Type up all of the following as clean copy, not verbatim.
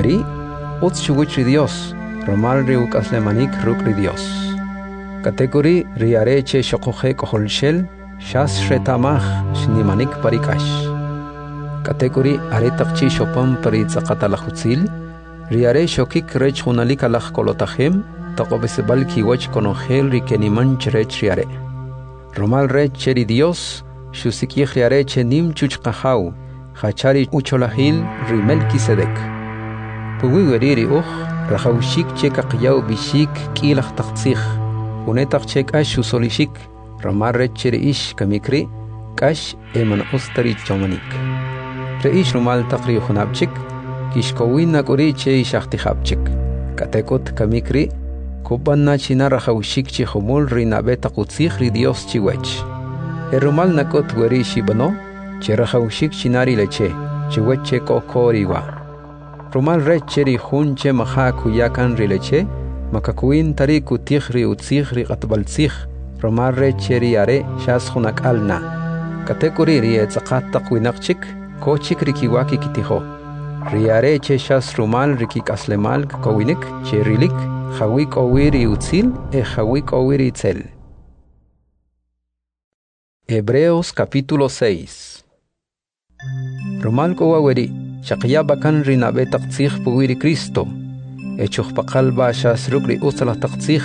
wari uts shuguch ri Dios romal ri ukaslemanik ruk ri Dios kategori riare che shokoje koholshel shas retamach shnimanik parikash kategori aretaqchi shopam pari tsaqatalakhutzil riare shokik rech hunalik alakh kolotahem taqobesbal kiwach konogel rikeniman cherech riare romal rech cheri Dios shusikih riare chenim chuchqahau Hachari ucholahil rimel kisedek. Puwi weriri rahawshik cheka qiyau bishik kilach taqtsih. Unetak chek ash usolishik. Ramarre cheri ish kamikri. Kash eman ostari chomanik. Reish rumal taqri hunabchik. Kishkowin nakuri che ishachtihabchik. Katekot kamikri. Kubanna china rahawshik chi humul rinabe taqutsih ri Dios chiwech. Erumal nakot weri shibano. Cherahaushik chinari leche, chiweche kokoriwa. Rumal recheri hunche maha kuyakan rileche, makakuin tari kutihri utsihri atbaltsih, rumal recheri are shas hunak alna. Katekuri rie tzaqatak winakchik, kochik rikiwaki kitiho. Riare che shas rumal rikik aslemal kowinik, cherilik, hawik owiri utsil, hawik owiri itzel. Hebreos capítulo 6. Romal ko waweri, shaqya bakan rinabe taqtsih puwiri Cristo. Echuh paqalba shas rukri usala taqtsih.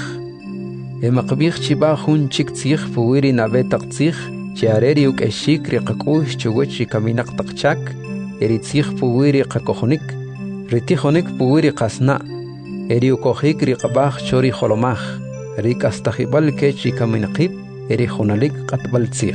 Maqbih chiba hun chik tsih puwiri nabe taqtsih. Chiareri uk eshik riqakush chuwech rikaminak taqchak. Eritsih puwiri qakohonik. Ritihonik puwiri qasna. Eri ukohik riqabah chori holomah. Rik astahibal kech rikaminaqib. Eri hunalik qatbal tsih.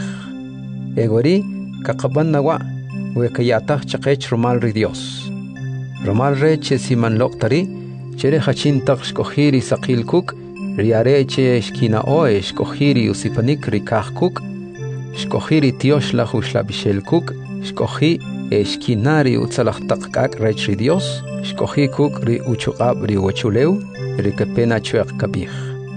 Egori kaqaban nawa. Wekayatah chaqech rumal ri Dios. Rumal re che siman loqtari, chere hachin taq shkohiri saqil kuk, riare che shkina oe shkohiri usipanik rikah kuk, shkohiri tiosh la hushla bishel kuk, shkohi shkinari utsalah taqkak rech ri Dios, shkohi kuk ri uchuqab ri wachuleu, rikapena chueq kabih.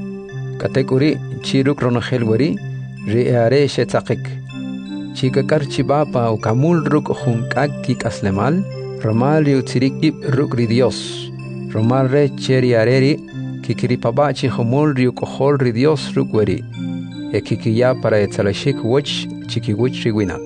Katekuri chiruk ronahel wari, riare shetzaqik. Chikakar chibapa o kamul ruk hunkak kik aslemal, romal riutzirikip ruk ri Dios. Romal re cheri areri, kikiripabachi humul riukohol ri Dios ruk weri. Kikiya para etzalashik wach chikiwich riwinak.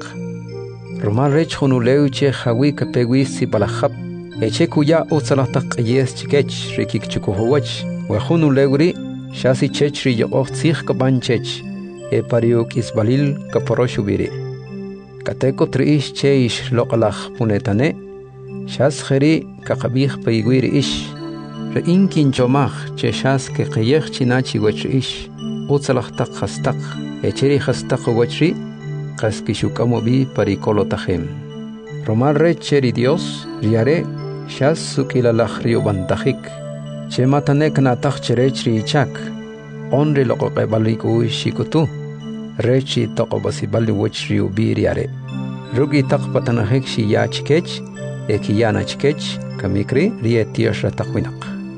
Romal re chunuleu che hawi kapegwi si balahap. Eche kuya utzalatak yes chikech rikik chukuhowach. Wahunuleguri, shasi chech ri yoch zich kabanchech. Pariuk isbalil kaporoshubiri. Kateko triish che ish loqalach punetane, shas kheri kakabih paiguir ish, reinkin chomach che shas ke qayech chinachi wach ish, utsalach tak khastak, echeri khastak wachri, qaskishukamobi parikolotahem. Romal re cheri Dios, riare, shas sukilalach riubantajik, che matanek natach cherechri ichak, onri loqoqebaliku shikutu. Rechi taqobasibali wachri ubiriare. Rugi taqpatanahek shi ya chikech, ekiyana chikech, kamikri rietiosh rataqwinak.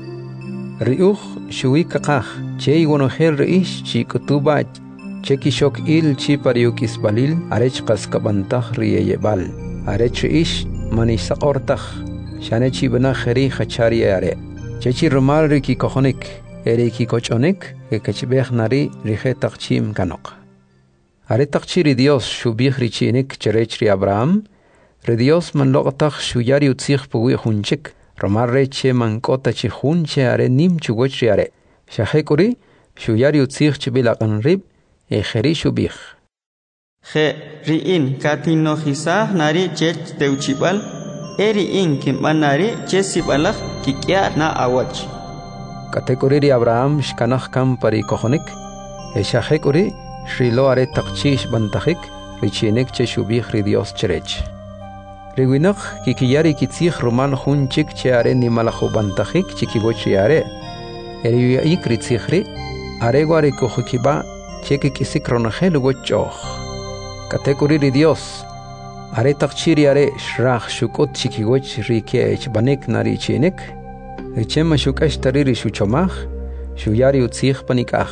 Riuch shui kakah, che iwonohel reish chi kutubach, che kishok il chi pariukis balil, arech kaskabantah rieyebal, arech reish manisa ortach, shane chi banacheri hachariare, che chi rumal riki kohonik, eriki kochonik, ekachibeh nari rihetach chim kanok. Aretaqchi ri Dios shubih richinik cherech ri Abraham, ri Dios man loqtaq shuyari utzih puwi hunchik, romar reche man kota chi hunche are nim chugoch ri are. Shahekuri shuyari utzih chibilaqan rib, ejeri shubih. Je riin katino hisah nari chech teuchibal, eriin kimbanari chesibalach kikya na awach. Katekuri ri Abraham shkanach kam pari kohonik, shahekuri Shrilo are taqchish bantahik, richinek che shubih ri Dios cherech. Riwinach kikiyari kitzich rumal hunchik che are ni malachu bantahik chikigochi are. Eriuik ritzichri, areguari kohukiba che kikisik ronahel gochoch. Katekuri ri Dios, are taqchiri are shrach shukot chikigoch rikech banek nari chinek, richema shukash tariri shuchomach, shuyari utzich panikach.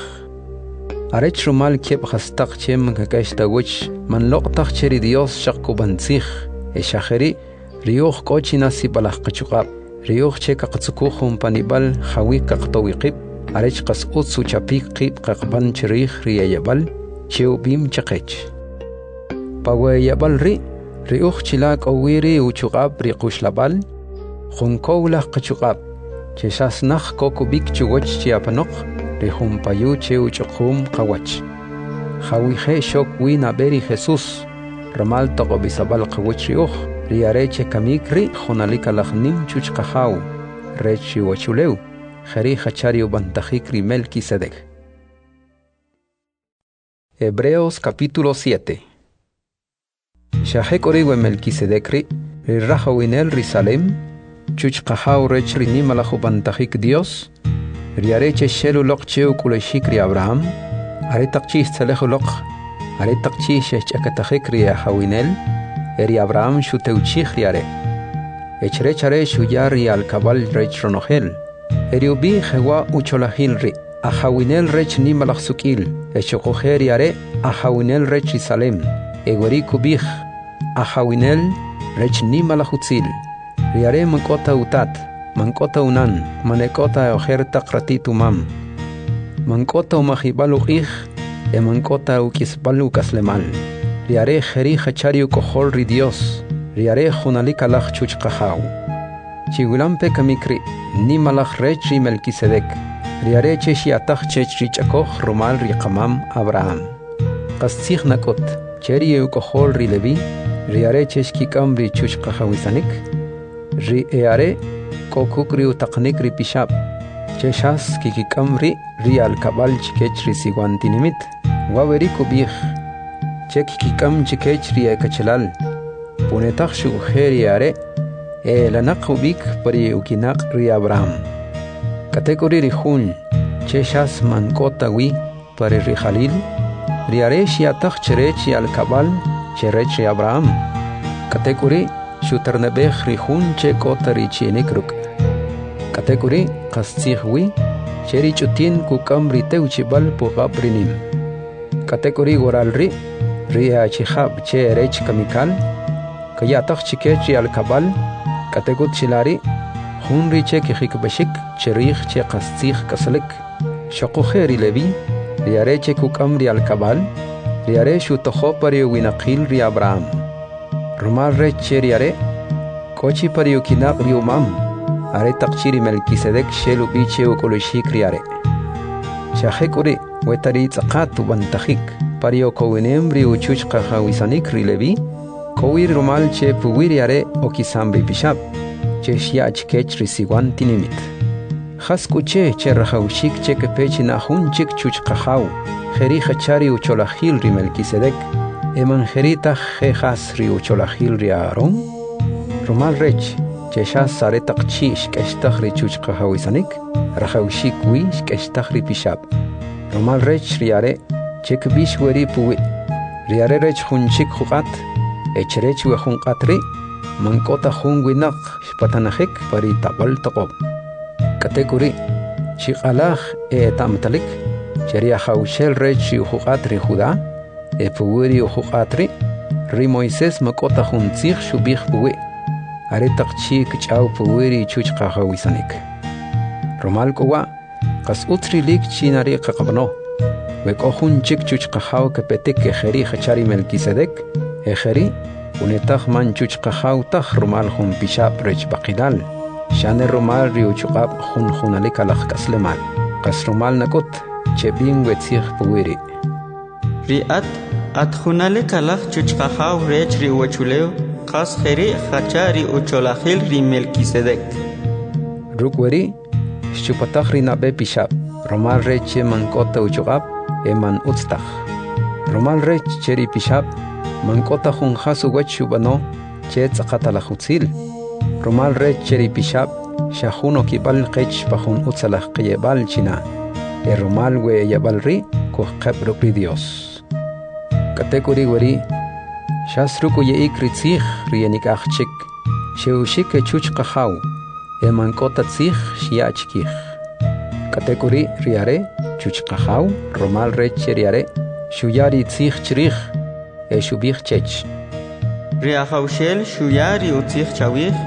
Arech rumal kiep hastaq chem kakash tawich man loqtaq cheri Dios shaqku bantzich e shaheri rioch kochina si balach qachuqab Rioch che kaqtsukuhum panibal hawi kaqtowiqib arech qas utsu chapik qib qaqban chirih riyayabal cheu bim chaqech. Pawayabal Rioch chilak owiri uchuqab riqushlabal Junkowlah qachuqab cheshasnaq kokubik chuwach chiapanok rijumpayu cheu chuqum qawach. Jawije shok wina beri Jesús ramal toqobisabal qawach Rioch riareche kamikri jonalika lagnim chuchqajaw rechi wachuleu jeri hachario bantajikri Melquisedec. Hebreos capítulo 7. Shahek oriwe Melquisedecri rirrajawinel risalem chuchqajaw rech rinimalajo bantajik Dios riareche shelu lokcheu kuleshikri Abraham aretaqchis tsalejo lok aretaqchis shechakatajikri ajawinel eri Abraham shuteuchich riare. Echrechare shuyari al cabal rech ronogel. Eri ubi jewa ucholahilri. Ajawinel rech nimalachsukil. Echokojeri are ajawinel rech Isalem. Egori kubij. Ajawinel rech nimalachutzil. Riare mankota utat. Mankota unan. Manekota ojerta kratitumam. Mankota umajibalu ij. Mankota ukisbalu kaslemal. Riare jeri hachario kohol ri Dios, riare jonalika lach chuchqajaw. Chigulampe kamikri, ni malach rechi Melquisedec, riare cheshi atach chech richakoh romal riqamam Abraham. Qastzich nakot, cheri kohol ri Levi, riare cheshkikam ri chuchqajawisanik, ri eare kokukri utaqnik ri pishab, cheshas kikikam ri al kabal chikech ri siguantinimit, waweri kubij, Chek kikam chikech ria kachalal. Punetak shugeri are. Lanak ubik pari ukinak ria Abraham. Kategori rihun. Cheshas mankota wi pari rihalil. Riare shiatak cherechi al kabal cherechi Abraham. Kategori shuternebech rihun chekota richinikruk. Kategori kastich wi. Cherichutin kukam riteuchibal pugabrinim. Kategori goralri. Ria chihab che rech kamikal kayatak chikechi al kabal kategut chilari hunri che kihikbashik cherich che qastikh kaslik shaqokheri levi riare che kukamri al kabal riare shu tokhopari winaqil ri Abraham rumal rech che riare kochi pari ukinaq ri umam are taqchiri Melquisedec shelu biche ukoloshik riare shahekuri wetari tsaqatu bantajik Pario kowinembri uchuchqajawisanik rilevi, kowir rumal che puwiriare okisambri pishab, che shiach kech risiguan tinimit. Haskuche che rajaushik che kepechi nahunchik chuchqajaw, jeri hachari ucholahil ri Melquisedec, emanjerita jejas ri ucholahil ri Aaron, rumal rech, che shas aretaqchi shkeshtah ri chuchqajawisanik, rajaushik wi shkeshtah ri pishab. Rumal rech riare, Chek bish weri puwi. Riare rech hunchik hukat. Echrech we hunkatri. Mankota hunwinak shpatanahik pari tabal toqob. Kategori. Shikalach tamtalik. Cheria haushel rech hukatri huda. Puwiri hukatri. Ri Moises makota huntzich shubich puwi. Aretak chik chaw puwiri chuchqajawisanik. Romal kowa. Kas utri lik chinari qaqabno. Wekohun chik chuchqajaw kepetik ejeri hachari Melquisedec, ejeri, unetach man chuchqajaw taj rumal hun pishab rech baqidal, shane rumal riuchuqab hun hunalika lach kaslemal, kas rumal nakut, chebin wetzich puwiri. Riat hunalika lach chuchqajaw rech riuchuleo, kas jeri hachari ucholahil ri Melquisedec. Rukweri, shupatach rinabe pishab, rumal reche mankota uchuqab, eman utstach. Romal rech cheri pishab, mankota hun hasu wachubano, che tzaqatalachutzil. Romal rech cheri pishab, shahuno kibal qech pahun utsalach qiyebal china. Romal we yabalri, kuh qabrukri Dios. Kategori weri, shasruku yeik ritzich rienik achchik, sheushik chuchqajaw, mankota tzich shiachkich. Kategori riare, chuchqajaw, romal rech riare, shuyari tzich chrich, shubich chech. Riajaushel shuyari utzich chawich,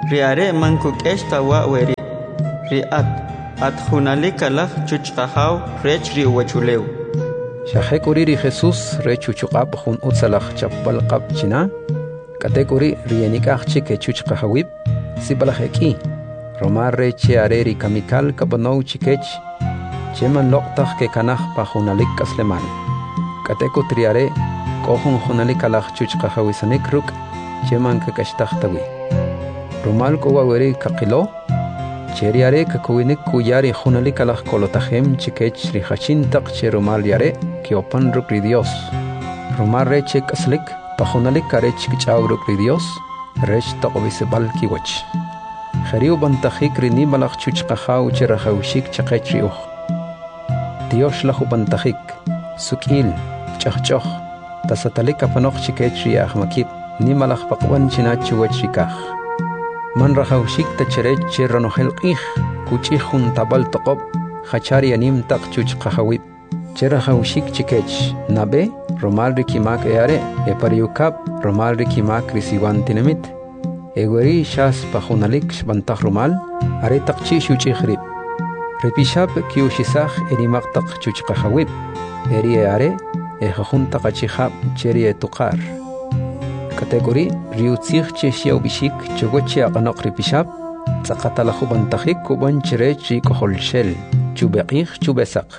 riare mankukesh tawa weri riat atjunali kalaj chuchqajaw rech ri uwachuleu. Shahekuri Jesús rechuchuqab jun utsalaj chapbalqab china katekuri rienikaj chike chuchqajawib sibalajeki romar reche areri kamikal kabonou chikech cheman loqtaj ke kanaj pa junalik kasleman kateko triare kohun junalik alaj chuchqajawisanik ruk cheman kakashtajtawi romal kowaweri kakilo cheriare kakuinik kuyari junalik alaj kolotajem chikech rihachin taq cheromal yare kiopan rukri Dios romar reche kaslik pa junalik karech kichaw rukri Dios rech taqobisebal kiwach Jeriu bantajik rini malach chuchqajaw cherajawshik chaqech riuj Dios lahu bantajik sukil chachchoh tasatalik apanok chikech riaj makib ni malach paqwan chinach wach rikaj man rajawshik tacherech cheranohel qij kuchij jun tabal toqob hachari anim taq chuchqajawib cherajawshik chikech nabe romal rikimak eare epariukab romal rikimak risiwantinemit Egweri shas pajunalik shbantaj romal are taqchi shuchijrib repishab kiushisaj erimaq taq chuchqajawib eri are ejajun taqachijab cheri etuqar kategori riutzij che xiawbishik chogoche aqanoq repishab tzaqatalaju bantajik kuban cherech rikoholshel chubeqij chubesaq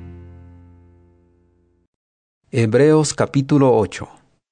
Hebreos capítulo 8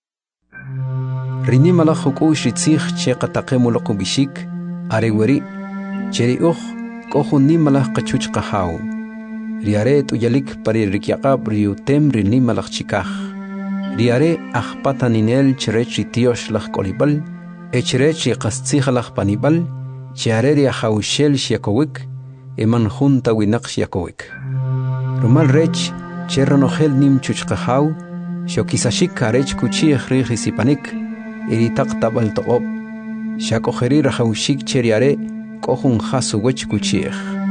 Rini malaj hukush ritzij che qataqemoloq bishik areweri cheriuj kohun ni malaj qachuchqajaw riare tuyalik pari rikyaqab riutem rini malaj chikaj riare ajpataninel cherech ritiosh laj kolibal cherech qastzij laj panibal chiare riajawshel shiakowik eman junta winaq shiakowik romal rech cherronojel nim chuchqajaw shokisashik arech kuchij rijisipanik Iritak tabal toqob shakojeri rajawshik cheriare kohun jasu wech kuchij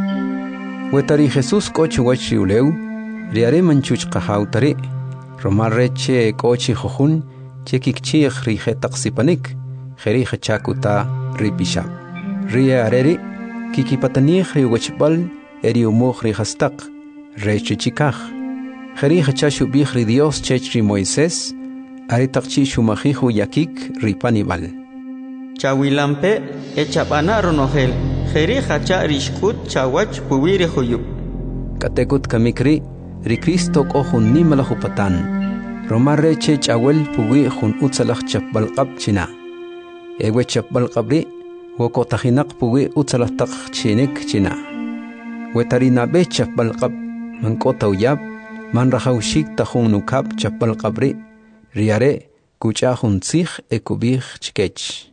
wetari Jesús koch wech riuleu riare manchuchqajaw tari romar reche kochi jojun chekikchij rijetaqsipanik jeri jachakuta ripishab riareri kikipatanij riwechbal eriumuj rijastaq reche chikaj jeri jachashubij ri Dios chech ri Moisés Aritaqchi shumajiju yakik ripanibal. Chawilampe echapana ronojel. Jeri hacha rishkut chawach puwiri huyub. Katekut kamikri ri Cristo kohun nimalajupatan. Romarreche chawel puwi jun utsalaj chapbalqab china. Ewe chapbalqabri wokotajinak puwi utsalaj taq chinik china. Wetarinabe chapbalqab mankota uyab man rajawshik tajun nukab chapbalqabri riare kuchajun tzij ekubij chikech.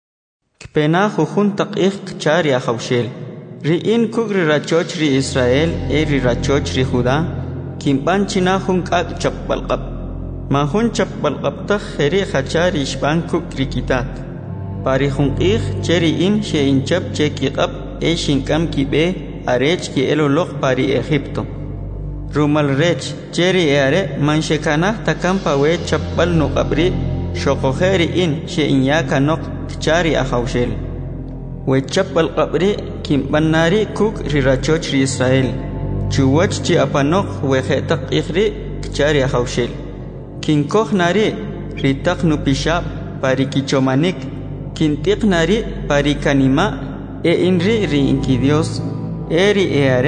Kpena jujun taqij chari ajawshel. Riin kugri rachoch ri Israel ri rachoch ri Judá. Kimpan china jun kak chapbalqab. Mahun chapbalqab taj jeri hachari ishban kugri kitat. Pari jun qij cheri in she inchab che kiqab shinkam kibe arech ki eloloq pari Egipto. Rumal rech cheri eare manshekana takampa we chapbal no qabri shokojeri in she inyaka nok chari ajawshel we chapbal qabri kimbanari kuk rirachoch ri Israel chuwach chi apanok we khetaq ikhri chari ajawshel kinkoj nari ritaq nupishab pari kichomanik kintiq nari pari kanima inri ri inki Dios eri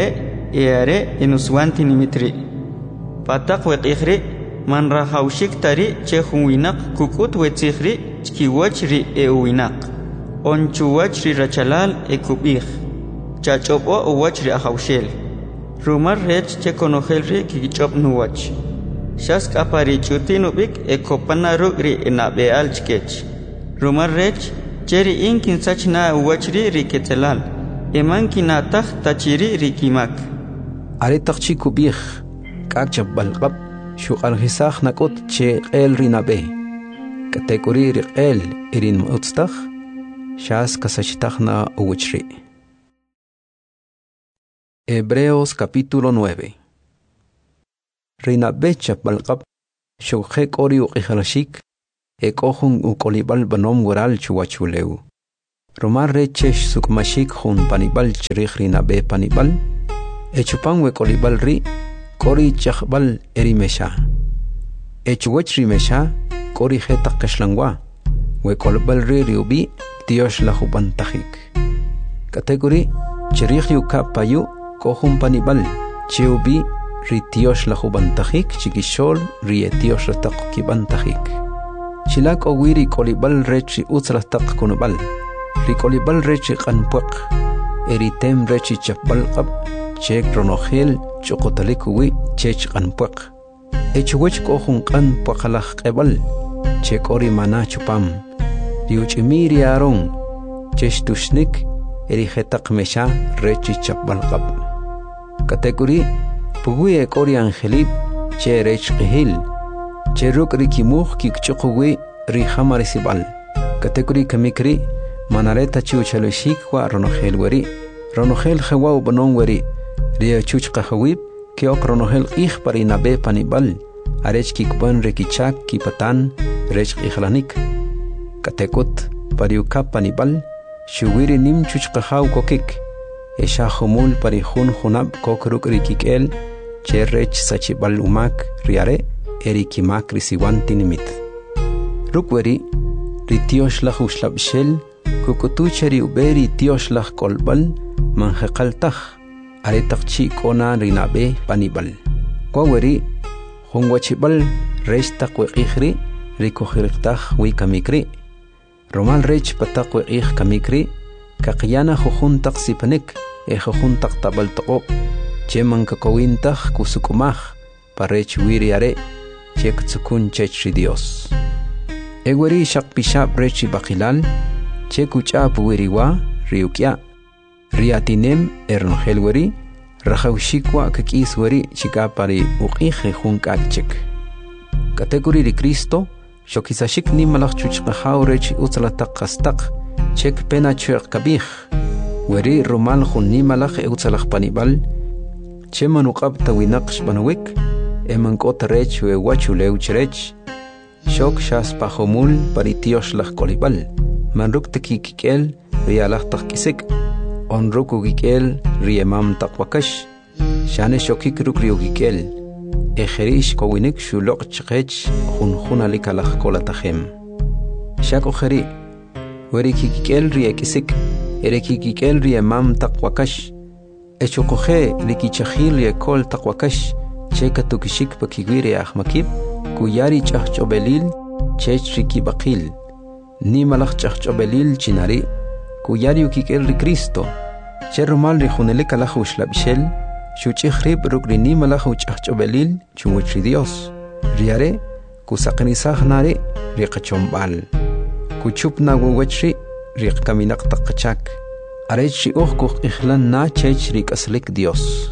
eare enuswanti nimitri pataq weqihri man rahawshik tari che hunwinaq kukut wetzihri chkiwach ri ewinaq onchuwach ri rachalal ekubij chachobo uwach ri ajawshel rumar rech che konojel ri kichop nuwach shask apari chutinubik ekopanaru ri enabeal chkech rumar rech cheri inkin sachna uwach ri ketzelal eman kinataj tachiri rikimak Aritaqchi kubij kak chapbalqab shuqalhisaj nakut che qel rinabe katekuri riqel irin mutstaj shas kasachtajna uwchri Hebreos capítulo 9 Rinabe chapbalqab shuqek ori uqijalashik ekojun ukolibal banom gural chuwachuleu Romar rechesh sukmashik hun panibal chirikh rinabe panibal. Echupan wekolibal ri kori chakbal erimesha. Echuwech rimesha kori hetak kashlangwa. Wekolibal ri riubi Dios la hubantajik. Kategori chirikh yuka payu kohun panibal chiubi ri Dios la hubantajik chikishol ri Dios la takibantajik. Chilak owiri kolibal rechi utzlatak kunubal. Rikolibal rechi qanpuq eritem rechi chapbalqab chek ronohel chokotalikuwi chech qanpuq echwech kohun qanpuqalaq qebal chekori mana chupam riuchimiri aron cheshtushnik erijetaq mesha rechi chapbalqab kategori pugi ekori angelib che rech qihil cheruk rikimuj kikchuqwi rihamarisival kategori kamikri manareta chuchaloshik wa ronohel weri ronohel khawa banon weri ria chuch qahawib kiok ronohel ikh parinabe panibal arech kikban rekichak kipatan rech ikhlanik katekot pariuka panibal shuwiri nim chuch qahaw kokik esha khumul parihun khunab kokruk rikikel cherech sachibal umak riare erikimak risiwantinimit rukweri ritiosh la khuslabshel kukutuchari uberi Dios la kolbal manjeqaltaj aretaqchi kona rinabe panibal kwaweri hungwachibal rechtaq weqihri rikohirqtaj wikamikri romal rech pataq weqih kamikri kaqyana jujuntaq sipanik jujuntaq tabaltaqo cheman kakowintaj kusukumaj parech wiriare chek tsukun chechri Dios egweri shaqpishab rechi baqilal chekucha puwiriwa riukya riatinem ernhelweri rahawshikwa kakisweri chikapari uqih hunkakchik kategori ri Cristo shokisashik nimalaq chuchqahaw rech utsalataq qastaq chek pena chuq kabih weri romal khun nimalaq utsalaq panibal chemanuqab tawinaqsh banawik emankot rech we wachulew chrech shok shas pahomul paritios laq kolibal manruk tekikikel rialah takisik onruku gikel riemam takwakash shane shokik ruk riogikel ejerish kowinik shulok chqech khunalikalah kolatahem shako kheri werikikikel riekisik erekikikel riemam takwakash echokhe likichahil riekol takwakash chekatukishik pakigwiri ahmakib kuyari chahchobelil chechriki baqil nimalaq chahchobelil chinari kuyari ukikel ri Cristo cherumal ri khunelika la khuslabshel shuchikhrib rukri nimalaq chahchobelil chumuchri Dios riare kusaqnisaj nari ri qachombal kuchupna wachri ri kaminaq taqachak arechi ukhq ikhlan na chechri kaslik Dios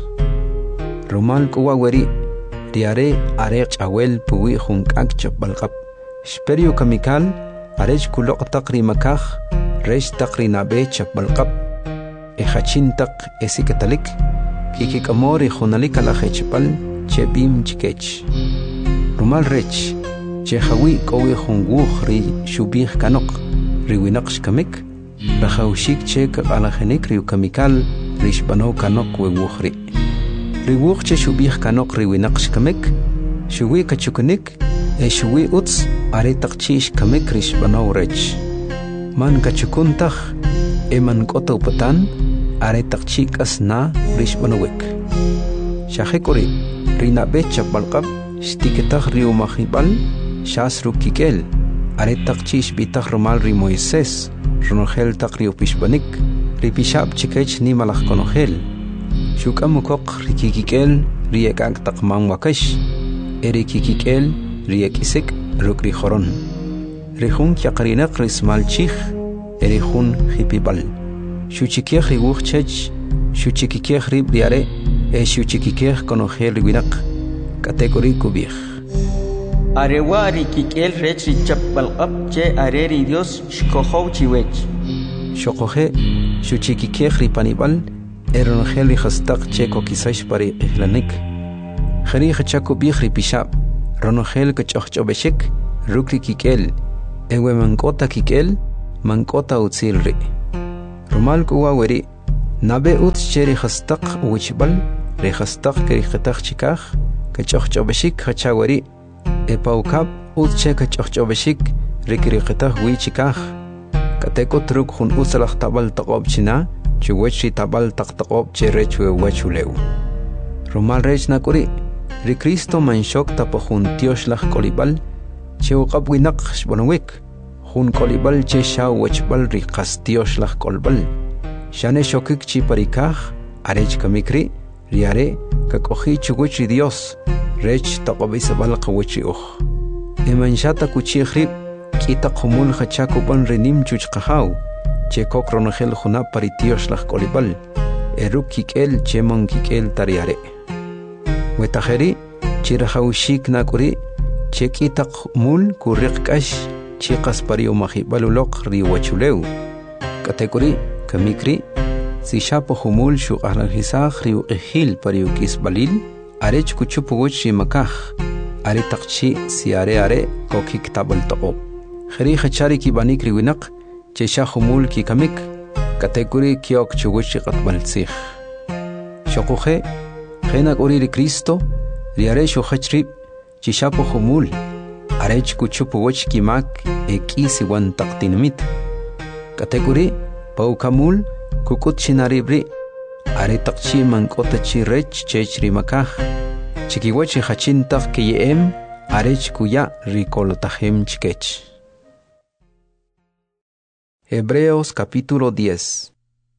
rumal kuwa weri riare areq awel puwi hunkak chapbalqab sperio kamikal arech kuloq taqri makaj resh taqri nabe chapbalqab ejachin taq esikatalik kikikamori khunalika la hechpal chebim chikech rumal rech chehawi kowi khunguj ri shubih kanok riwinaqsh kamik rahawshik chek alajenik ri kamikal rishbano kanok wewukhri riwuj che shubih kanok riwinaqsh kamik shuwi kachukunik shuwi uts aretaqchish kamik rishbano rech man kachukuntaj eman koto patan aretaqchik asna rishbanowek shahekori rinabe chapbalqab shtiketaj riumahibal shasru kikel aretaqchish bitaj romal ri Moisés ronogel taq riupishbanik ripishab chikech nimalaj konogel shukamukoq rikikikel riekak taqman wakash erikikikel riekisik rukri khoron rihun kyaqrinaq rismalchij erihun hipibal shuchikej riwuchech shuchikikej ribriare shuchikikej konogel riwinaq kategori kubij arewa rikikel rech chapbalqab che areri Dios shkohow chiwech shokoje shuchikikej ripanibal eronogel rihastaq che kokisash pari ihlanik khari khachako bih ripishab ronogel kachachobeshik rukri kikel ewe mankota kikel mankota utzilri Rumal kuwa weri nabe ut cheri khastaq wichbal re khastaq keri khataq chikaj kachojchobeshik khachawari epaukap ut che kachojchobeshik rikri khataq wichikaj kateko truk hun usalaq tabal taqob china chuwechi tabal taqtaqob cherechwe wachuleu Rumal rech nakuri ri Cristo manshok tapojun tioslaj kolibal che uqab winaq shbonwik hun kolibal che shaw wachbal ri qastioslaj kolbal shane shokik chi parikaj arech kamikri riare kakoji chuguchi Dios rech taqobisabal qawichi uj emanshata kuchijri kita qumul khachakuban renim chuchqahaw che kokronajel juna paritioslaj kolibal erukikel chemon kikel tariare wetajeri chirajawshik nakuri che kitaq mul kuriqkash chiqas pario majibaluloq riwachuleu katekuri kamikri si shapo humul shuqarajisaj riuqijil pariukis balil arech kuchupuwich rimakaj ari taqchi si are kokik tabal taqob khari khachari ki banik riwinaq che shahumul ki kamik katekuri kiok chuguchi qatbalsij shoquje khena uri ri Cristo riare shokhachri chishapo humul arech kuchupuwich ki mak ekisi wan taqtinmit katekuri paukamul kukut chinaribri are taqchi mankota chi rech chechri makaj chikiwachi hachintaq ki yem arech kuya rikolotajem chikech. Hebreos capítulo 10.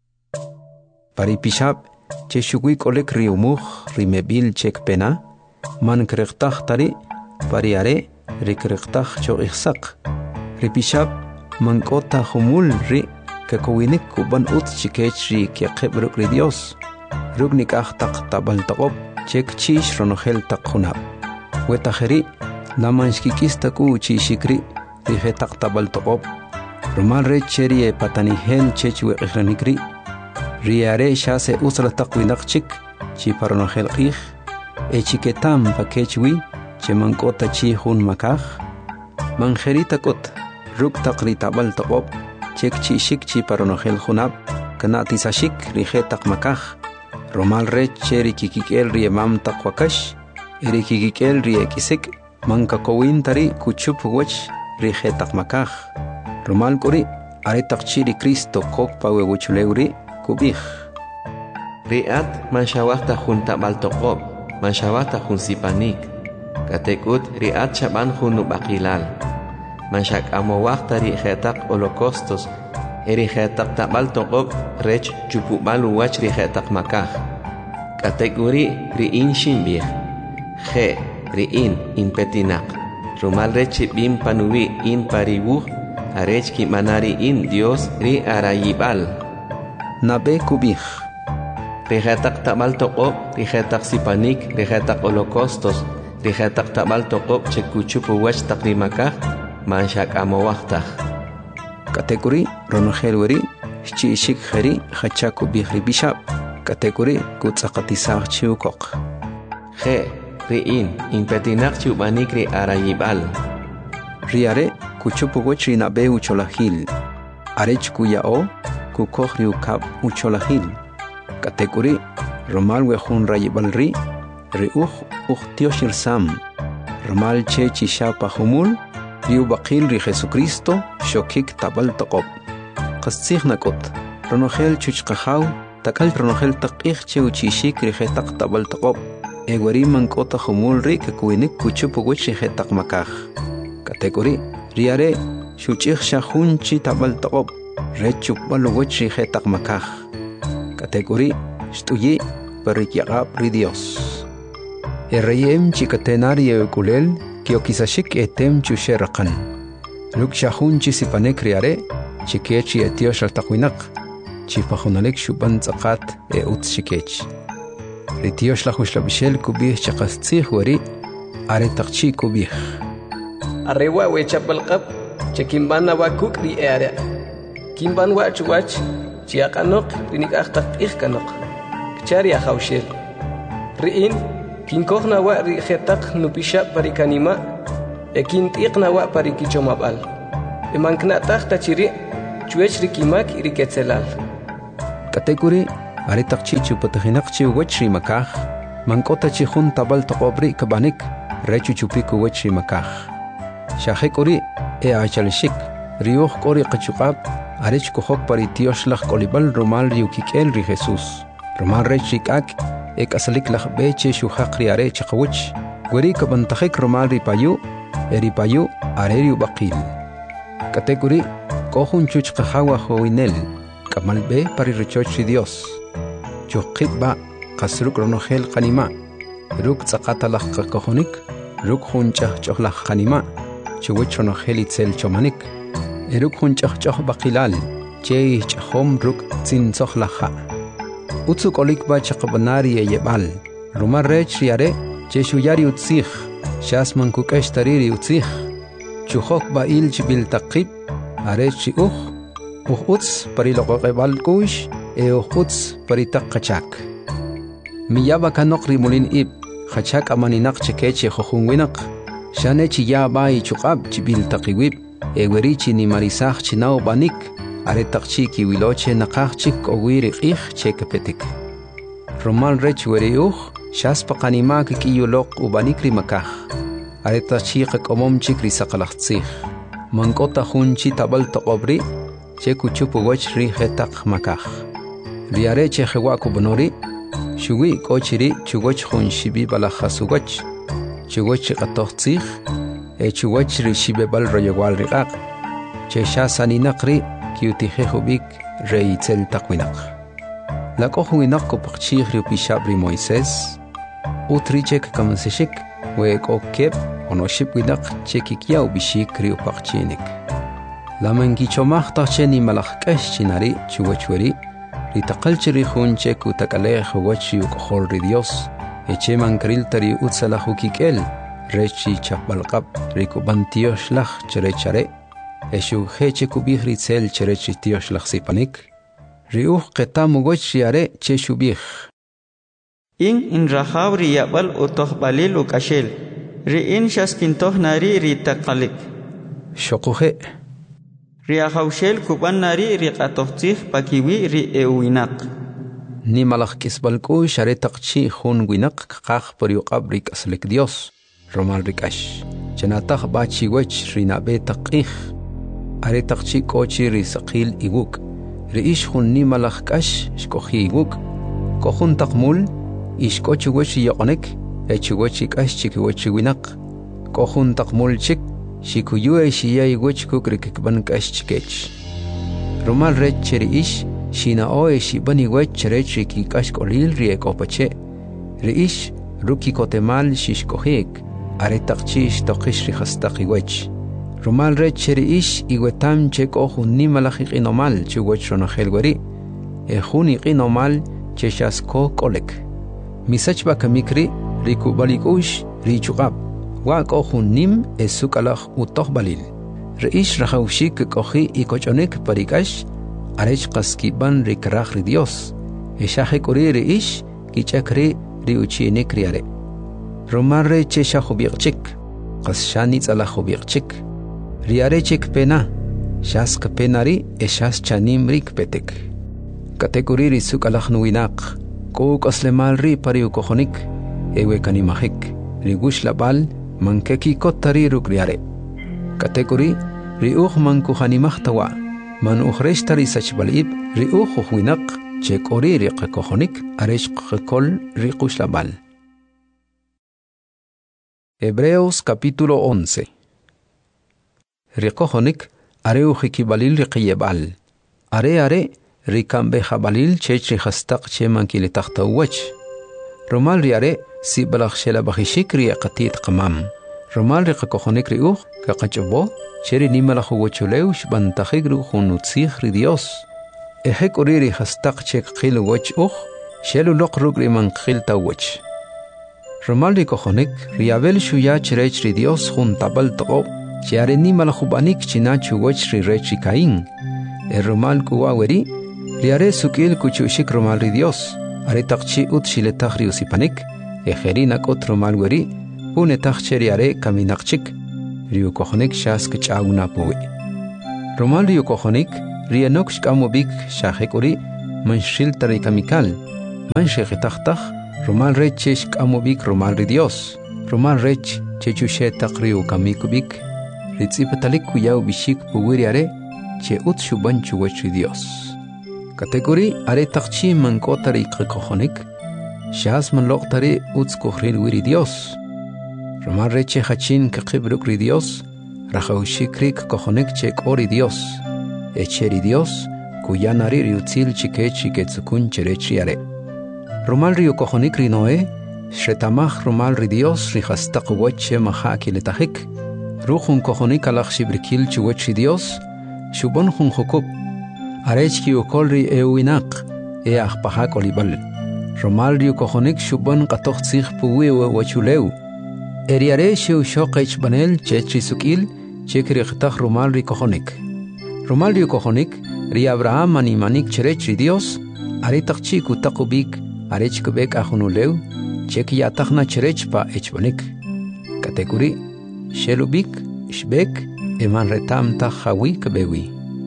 Paripishab che shugui kolek riumuj rimebil chek pena man kreqtaj tari pariare rikreqtaj choqixsaq ripishab mankota humul ri kakowinik kuban ut chikech ri keqebruk ri Dios rugnik taq tabal taqob chek chish ronogel taqhunab wetajeri namanshkikista ku chishikri ri taq tabal taqob Rumal recheri patanihel chechwe qihranikri riare shase usla taqwinaq chik chi paronogel qih chiketam pakechwi chemankota chi hun makaj manjerita kot ruk taqri tabal taqob chek chi shik chi paronogel hunab kanatisashik rijetaq makaj Rumal recheri kikikel riemam taqwakash kikikel riekisik mankakowin tari kuchup wach rijetaq makaj Rumal kuri are taqchi ri Cristo kokpa wewuchuleuri kubij riat manshawahta junta baltoqob manshawahta jun sipanik katekut riat chaban jun baqilal manshak amowahta ri jetaq holocaustos eri jetaq tabaltoqob rech chupubalu wach ri jetaq makaj katekuri ri in shimbij je ri in petinaq Rumal rechi bim panuwi in paribuj arech ki manari in Dios ri arayibal nabe kubij rijetaq tabal toqob rijetaq sipanik rijetaq holocaustos rijetaq tabal toqob chekuchupu wach taqrimakaj manshak amowahtaj katekuri ronogel chishik khari khachaku bih ribishab katekuri kutzaqatisaj chiukoq je ri in petinaq chubanik ri arayibal riare kuchupuwich rinabe ucholahil arech kuyao kukoj riukab ucholahil katekuri Rumal wejun rayibalri riuj tioshilsam Rumal che chishapa humul riubaqil ri Jesucristo shokik tabal taqob qastsij nakot ronogel chuchqahaw takal ronogel taqij che uchishik ri jetaq tabal taqob egwari mankota humul ri kakuinik kuchupuwich ri jetaq makaj katekuri riare shuchij shahunchi tabal taqob rechuk balowich jetaq makaj katekuri shtuyi parikyaqab ri Dios reyem chikatenari kulel kiokisashik etem chusheraqan luk shahunchi sipanek riare chikechi etiosh altaqwinaq chipajunalek shuban tzaqat utshikech ritiosh lahushlavishel kubih chaqastzij wari are taqchi kubih Arrewa wechapalqab chekimbana wakuk ri area kimban wach chiaqanoq rinikaqtaq ihkanoq kchari ahawshel riin kinkojna wa ri jetaq nupisha parikanima ekintiqna wa parikichomabal emankna taqta chiri chwech rikimak riketzelal Katekuri are takchichu patahinakchi wachri makah mankota chihun tabal taqobri kabanik rechu chupiku wachri makah shahekuri achalishik riuh qori qachuqab arech kohok pari tioshlach kolibal romal riukikel ri Jesus romal rechikak asalik lach beche shuhaqri are chaqawch gweri kabantakhik romal ripayu eripayu areriu baqil Katekuri kohun chuchqa hawa hoinel kamal be pari rechochi Dios Chukitba kasruk ronogel kanima ruk tsaqatalaq qakohonik ruk hunchah chohlaq kanima chuwich ronogel itzel chomanik ruk hunchah choh baqilal che chahom ruk tsin tsohlaqa utsuk olikba chaqbanari yebal rumar rech yare che shuyari utzih shasman kukesh tariri utzih chuhok ba il chibil taqib arech uts pariloqebal kush uts paritak kachak miyaba kanok rimulin ib khachak amaninak chekeche khokhungwinak shane chi yaba ichuqab chibil taqiwib werichi ni marisakh chinao banik are taqchi ki wiloche naqach chik owiri qih chekepetik romal rech weriuh shas paqanima ki yuloq ubanik rimakah are taqchi qakomom chik risaqalaxtzih mankota hunchi tabal taqobri chekuchupu wach ri khetaq makah Riare che hewa kubonori, shuwi kochiri chugoch hun shibi balahasugoch, chugoch qatoxtzih, chugoch ri shibebal royewal riqaq, che shasaninaqri kiutihe hubik reitzel taqwinak. La kohuinak kopaqchih ri pishabri Moisés, utrichek kamansishik, we kokep onoship winak chekikia ubishik ri upaqchinik. La mangichomach tacheni malachkesh chinari chugochweri, Ritaqalchiri hunche kutakale huwachi ukohol ri Dios eche mankril tari utsalahu kikel rechi chapbalqab rikubantiosh lach cherechare eshu heche kubih ritzel cherechi tiosh lach sipanik riuh qetamu gochiare che shubih in rahabri yabal utoh balil ukashel ri in shaskintoh nari ritaqalik shoquhe Riahaushel kuban nari riqatohtih pakiwi ri ewinaq. Ni malach kisbalku share taqchi hun winaq qaq pariuqab rik aslik Dios. Romal rikash. Chanataq bachi wech rinabe taqih. Are taqchi kochi ri saqil iguk. Riish hun ni malach kash shkohi iguk. Kohun taqmul ish kochi wech yoqonek. Echi wech kash chiki wech winaq. Kohun taqmul chik. Shikuyue shiyay wech kukrik ban kash chikech. Romal rech cheri ish shina oe shibani wech rech ki kash kolil riek opache. Riish ruki kotemal shishkohik are taqchish toqish rihastaqi wech. Romal rech cheri ish iwetam chek ohun ni malachik inomal chu wech ronogel weri. Ehun iqinomal cheshasko kolek. Misach bakamikri rikubalikush richuqab. Wak ohun nim esukalach utoh balil. Reish rahaushik kohi ikochonek parikash arech qaskiban rikrach ri Dios. Eshahe kuri reish kichakri riuchinek riare. Romarre chesha hubiqchik qasshani tsala hubiqchik. Riare chik pena shask penari eshas chanim rik petek. Katekuri risukalach nuinaq kuk aslemal ri pariu kohonik ewe kanimahik rigush labal mankeki kottari rukriare. Katekuri riuh mankuhanimahtawa man ukhreshtari sachbalib riuh huinaq chekori riqkohonik aresh qkol riqush labal. Hebreos capítulo 11. Riqohonik areu hikibalil riqiyebal. Are rikambe habalil chechri hastaq cheman kilitahtawach. Romal riare si balakh shela bakhishik riaqatit qamam. Romal riqohonik riuh kaqachbo cheri nimalakhu wachuleush bantakhigru khunutzih ri Dios. Ehek uriri hastaq chek qil wach shelu loqrug riman qil tawach. Romal riqohonik riabel shuya cherech ri Dios hun tabal toqo chiare nimalakhu banik chinachu wach ri rechi kain. Romal kuwaweri riare sukil kuchushik romal ri Dios. Are taqchi ut shiletaq riusipanik ejerina kot romal weri une taqcheri are kaminaqchik riu kohonik shas kchaguna puwi. Romal riu kohonik rienok shkamubik shahekuri manshilta ri kamikal manche khitakhtakh rumal rechesh kamubik rumal ri Dios rumal rech chechushe taqriu kamikubik ritzipatalik kuyaw bishik puwiri are che utshu banchu wach ri Dios kategori are taqchi man kotari qikohonik shas man loqtari uts kohrir wiri Dios rumal reche khachin qibruk ri Dios rakhawshikrik kohonik che kori Dios echeri Dios kuyanari riutzil chikechi ketsukun cherechiare rumal rio kohonik ri Noé shetamach rumal ri Dios ri khastaq wache mahaki letahik ruhun kohonik alakh shibrikil chuwachi Dios shubon hun khukub arechki ukolri ewinaq e akhpahak olibal rumal rio kohonik shubon qatoq tsikh puwi wachuleu eriare shu shoqech banel chechi sukil chekri khtakh rumal ri kohonik rumal rio kohonik ri Abraham manik cherech ri Dios are taqchi ku taqubik arech kubek ahunuleu cheki yatakhna cherech pa echbanik kategori shelubik shbek eman retam ta khawi kbewi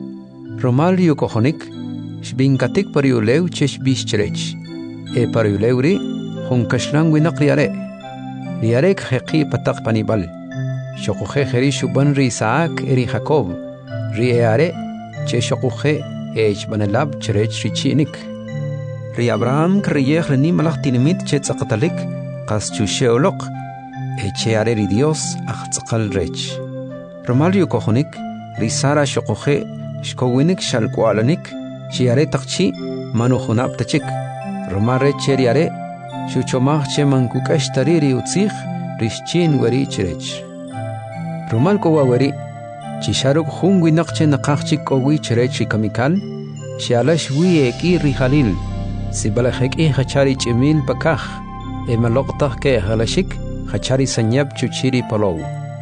rumal rio kohonik shbin katik pariuleu cheshbish cherech e pariuleu ri hun kashlang winaqriare riare khaqi pataq panibal shoqoxe kheri shuban ri Isaac eri Jacob ri are che shoqoxe ech banalab cherech richinik ri Abraham kriyekh ni malach tinimit che tsaqtalik qas chusheoloq eche are ri Dios aqtsqal rech rumal rio kohonik ri Sara shoqoxe shkowinik shalqwalanik chi are taqchi manu khunab tachik rumal rech ri are shuchomach che mankukash tariri utzikh rishchin wari cherech rumal ko wari chisharuk khungwi naqche naqachik kowi cherech kamikal shialash wi eki ri khalil sibalakhek e khachari chimil pakakh emaloqtah ke halashik khachari sanyab chuchiri palow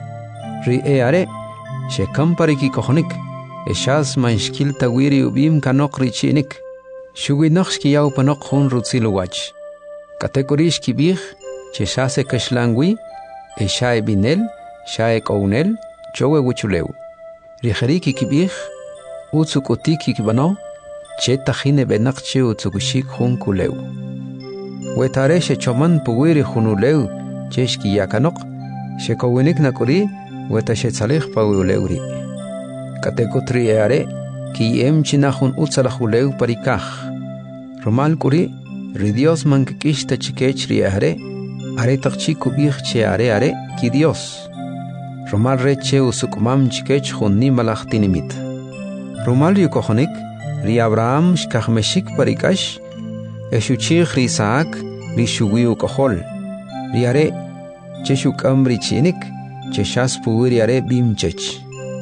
ri are shekam pariki kohonik eshas manshkil tawiri ubim kanok richinik shuwi naqshki yaw panok khun rutziluwach kategorish kibih che shase kashlangwi eshae binel shae kounel chowe wuchuleu rihariki kibih utsukotiki kibano che tajine benaqche utsukushik hun kuleu wetare she choman puwiri khunuleu cheshki yakanok she kowenik nakuri weta she tsalih pawuleuri kategotri are ki em chinahun utsalahuleu parikah rumal kuri ri Dios mankikishta chikech ri are taqchi kubih che are ki Dios rumal reche usukmam chikech khunni malachtinimit rumal ri kohonik ri Abraham shkakhmeshik parikash eshuchikh ri Isaac ri shuwiu kohol ri are cheshukam ri chinik cheshas puwiri are bimchech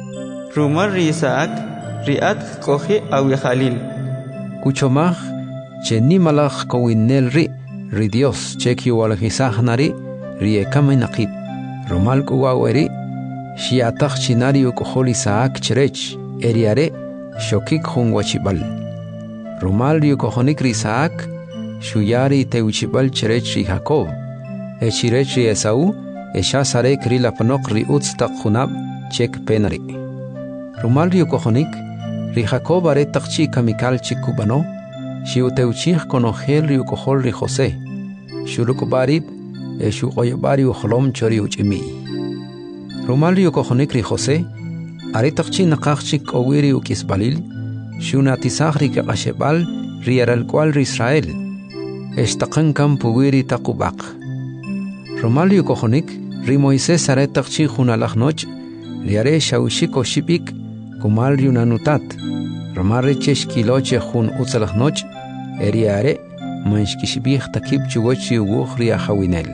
rumal ri Isaac ri at kohi awi khalil kuchomach cheni malach kowinel ri Dios cheki walhisahnari ri ekaminaqib rumal kuwaweri shiatach chinari ukohol Isaac cherech eriare shokik hun wachibal rumal ri ukohonik ri Isaac shuyari teuchibal cherech ri Jacob echirech ri Esau eshasare kri lapnok ri utstaq khunab chek penari rumal ri ukohonik ri Jacob are taqchi kamikal chikubano shiuteuchich konogel ri ukohol ri Jose shurukbarib eshuqoybari ukhlom chori uchimi rumal ri ukohonik ri Jose are taqchi naqachik owiri ukisbalil shunatisakh ri qashebal ri aral kwal ri Israel estaqan kam puwiri taqubaq rumal ri ukohonik ri Moisés are taqchi khunalajnoch ri are shawshiko shipik kumal ri unanutat rumal ri cheshkiloche khun utsalajnoch eriare manshkishbih takib chuwachi wukhri ahawinel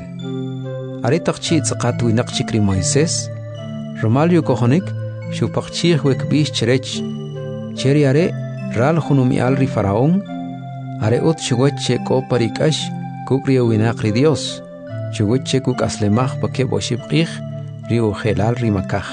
are taqchi tsaqatu naqchikri Moisés rumal ri ukohonik shupaqchih wekbish cherech cheriare ral khunumi al ri faraón are ut chuwache ko parikash kupri winaqri Dios chuwache kuk aslemach pake boshibqih ri ukhelal ri makah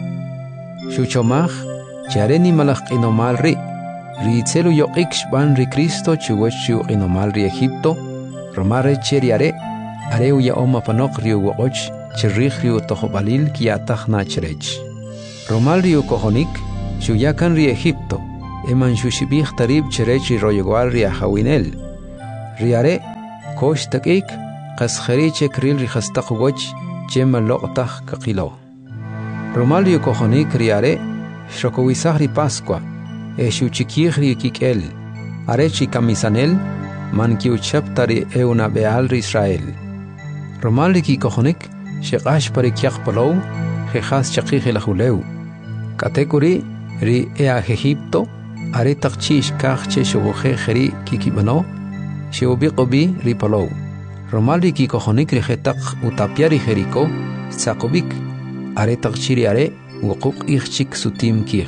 shuchomach chareni malach inomal ri tselu yoqik ban ri Cristo chuwachu inomal ri Egipto romare cheriare are uya oma panok ri woch chirrih ri tohobalil kiatach na cherech rumal ri ukohonik shuyakan ri Egipto eman shushibih tarib cherechi royegual ria hawinel riare kosh takik qas khariche kril ri khastaq wach chema loqtah kaqilo romalio kohonik riare shokowisahri pascua shuchikihri kikel arechi kamisanel man kiuchaptari euna beal ri Israel romali ki kohonik sheqash pari kyak palow khas chaqih lahuleu katekuri ri ea Egipto are taqchish kachche shoboje kheri kikibano shobiqobi ri palow romali ki kohonik ri khetaq utapiari kheriko saqobik are taqchiri are wuquq ichik sutim kih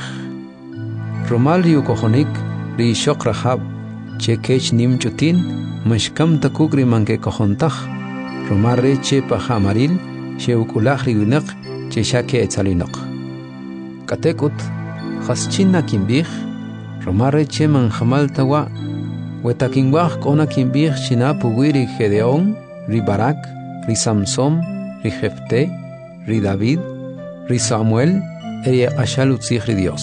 romali kohonik ri shoq rahab che kech nim chutin mashkam takugri manke kohontaj romare che pahamaril sheukulaj ri winaq che shake etzalinaq katekut khaschina kimbih romare che man jamal tawa wetakinwaj kona kimbih china puwiri Gedeón ri Barak ri Samson ri Jefte ri David ri Samuel eri ashal utzih ri Dios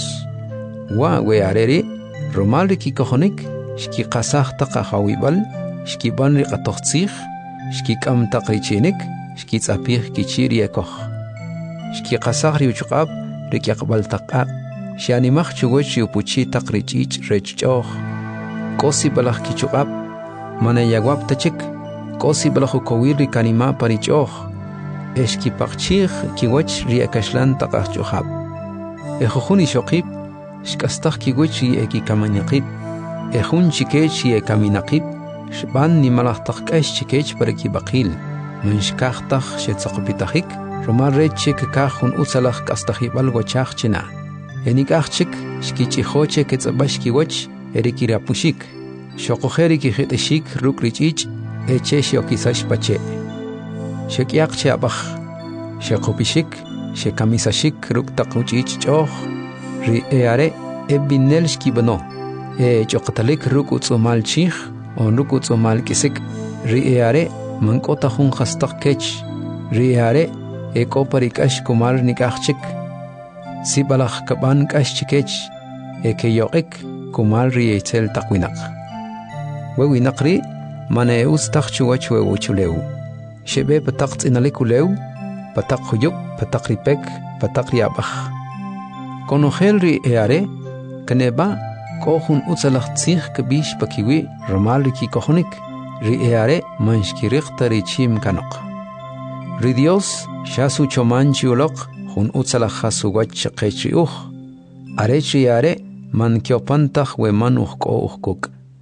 wa weareri romare ki kohonik shki qasaj taqa hawibal shki ban ri qatoqtzih shki kam taqrichinik shki tzapih kichiri ekoh shki qasaj ri uchqab ri yaqbal taqaq shanimaj chugoch yupuchi taqrichich rechchoh kosi balaj kichuqab mana yagwab tachik kosi balaj kowir ri kanima parichoh eshki paqchih kiwach ri akashlan taqaj chuhab ejojuni shoqib shkastaj kiwach ri ekikamaniqib ejun chikech ri ekaminaqib shban ni malajtaj k'ax chikech pariki baqil manshkajtaj shetzaqpitajik romal rechik kajun utzalaj k'astajibal wachaj china enikajchik shkichijoche ketz'abax kiwach erikirapushik shoqojeri kijitishik rukrichich eche shiokisash pache shekyaq che abaj sheqopishik shekamisashik ruktaqruchich ch'oj ri eare ebinel shkibano choqtalik rukutzumal chij on rukutzumal kisik ri eare mankota jun khastaq kech ri eare ekoparikash kumal nikajchik sibalaj kaban kash chikech ekeyoqik kumal ri etzel taqwinaq wewinaq ri mana eustaq chuwach wewuchuleu shebe pataq tz'inalikulew pataq huyub pataq ripek pataq riabaj konojel ri eare kaneba kohun utzalaj tzij kabish pakiwi romal ri ki kohonik ri eare manshkiriqta ri chim kanoq ri Dios shasu chomanchi uloq jun utzalaj hasuwach qech ri uj arech ri eare man kiopantaj weman ujko ujkuk.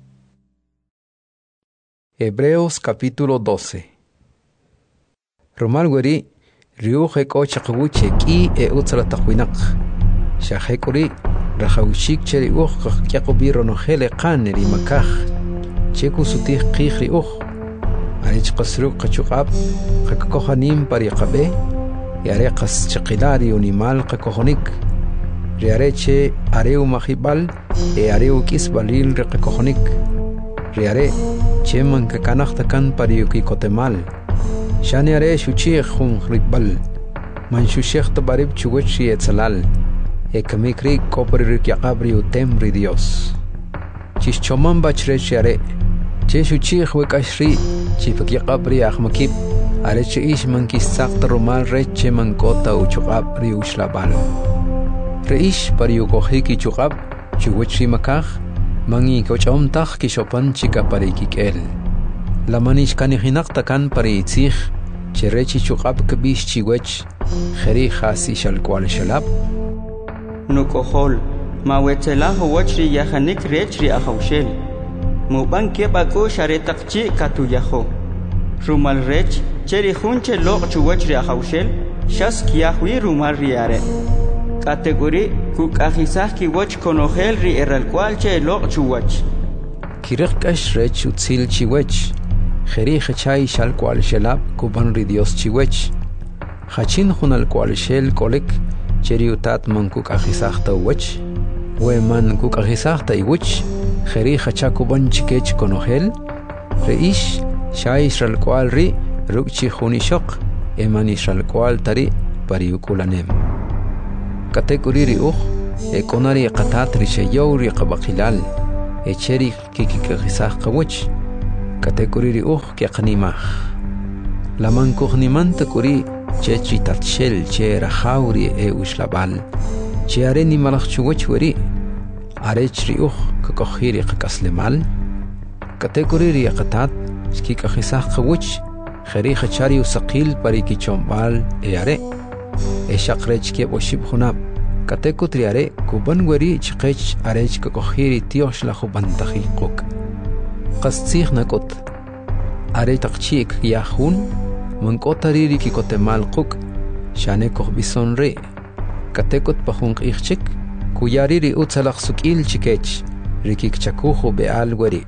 Hebreos capítulo 12. Romal weri riuj eko chaqwuche ki utzala taqwinaq shahekuri rahawshik cheri uj qaqyaqubi ronojele qaneri makaj cheku sutih qij ri uj arech qasruq qachuqab qaqkohanim pariqabe yare qas chaqilari unimal qaqohonik riareche areu mahibal areu kisbalil reqakohonik riare cheman kakanaqtakan pariuki kotemal shani are shuchih jun ribal man shushih tabarib chuwechi etzalal ekamikri kopri yaqabri utem ri Dios chischoman bachrechi are che shuchih wekashri chifak yaqabri ahmakib areche ish man kisaqta romal reche man kota uchuqabri ushlabal reish pariukohiki chuqab chuwechi makaj mangi kochomtaj kishopan chika parikik'el lamanish kanihinaqtakan pariitzij cherechi chuqab kabish chiwech kheri khasi shalkwal shalab nukohol mawetela howachri yahanik rechri ahawshel muban kebako sharetaqchi katuyaho rumal rech cheri hunche loq chuwachri ahawshel shas kiyahwi rumal riare category kukajisaj kiwach konojel ri eralcual che loq chuwach kirq kash rech utzil chiwech kheri khachay shal kwal shelab kuban ri Dios chiwech khachin hunal kwal shel kolek cheri utat man kukajisaj tawach we man kukajisaj taiwach kheri khacha kuban chikech konojel reish shay shal kwal ri rukchi hunishoq eman shal kwal tari pariukulanem category ri uj konari qatat rishayori qabaqilal cheri kikikhisaq qawch katekuri ri ki qanimaj laman kuhnimanta kuri chechi tatshel che rahauri ushlabal che are ni malach chuwach wari are chri kakohiri qaslemal katekuri ri qatat kikhisaq qawch khari khachari usaqil pari ki chombal are shaqrech ke boshib khunab katekutri are kuban wari chqech arech kakohiri tiosh la khuban taqiquk qastikh nakot are taqchik yahun mankotari ki kotemal quk shane koh bisonre katekot pahun qixchik kuyari ri utsalaq sukil chikech rikik chakuhu beal wari